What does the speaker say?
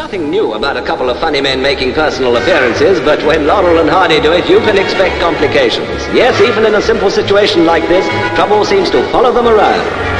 nothing new about a couple of funny men making personal appearances, but when Laurel and Hardy do it, you can expect complications. Yes, even in a simple situation like this, trouble seems to follow them around.